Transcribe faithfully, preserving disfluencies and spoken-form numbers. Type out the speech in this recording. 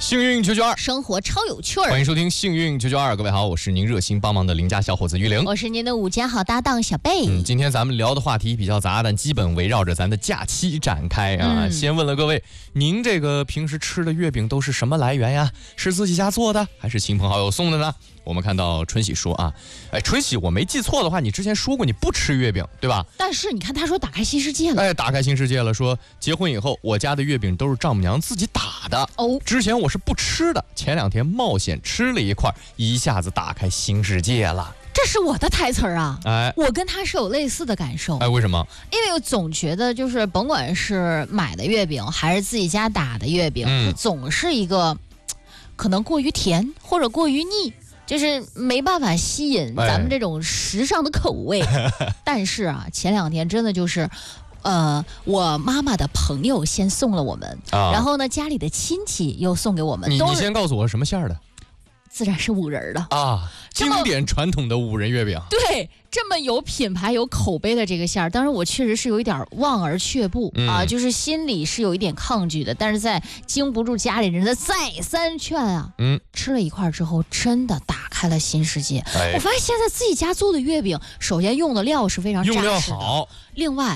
幸运九九二， 生活超有趣儿。 欢迎收听幸运九九二，各位好，我是您热心帮忙的邻家小伙子玉玲， 我是您的午间好搭档小贝。 嗯，今天咱们聊的话题比较杂，但基本围绕着咱的假期展开啊。 嗯、 先问了各位，您这个平时吃的月饼都是什么来源呀？是自己家做的，还是亲朋好友送的呢？我们看到春喜说啊，哎，春喜，我没记错的话，你之前说过你不吃月饼，对吧？ 但是你看，他说打开新世界了， 哎，打开新世界了，说结婚以后，我家的月饼都是丈母娘自己打的哦。之前我是不吃的，前两天冒险吃了一块，一下子打开新世界了。 这是我的台词儿啊！ 哎， 我跟他是有类似的感受。 哎，为什么？ 因为我总觉得，就是甭管是买的月饼还是自己家打的月饼，嗯、总是一个可能过于甜或者过于腻。就是没办法吸引咱们这种时尚的口味，哎、但是啊，前两天真的就是，呃，我妈妈的朋友先送了我们，啊、然后呢，家里的亲戚又送给我们。 你你先告诉我什么馅儿的？ 自然是五仁的啊，经典传统的五仁月饼。 对，这么有品牌、有口碑的这个馅儿，当然我确实是有一点望而却步、嗯、啊，就是心里是有一点抗拒的，但是在经不住家里人的再三劝啊，嗯，吃了一块之后，真的打开了新世界。哎、我发现现在自己家做的月饼，首先用的料是非常扎实的， 用料好， 另外